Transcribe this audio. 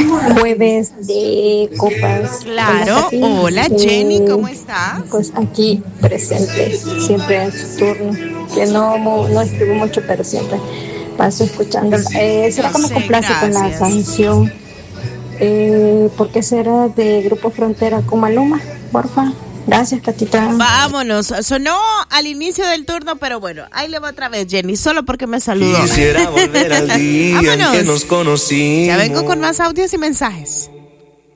jueves de copas. Claro, hola Jenny, ¿cómo está? Pues aquí presente, siempre en su turno, que no escribo mucho, pero siempre paso escuchando. ¿Será que me complace con la canción? ¿Por qué será de Grupo Frontera con Maluma? Porfa. Gracias, Catita. Vámonos, sonó al inicio del turno, pero bueno, ahí le va otra vez, Jenny, solo porque me saludó. Quisiera volver al día en que nos conocimos. Ya vengo con más audios y mensajes.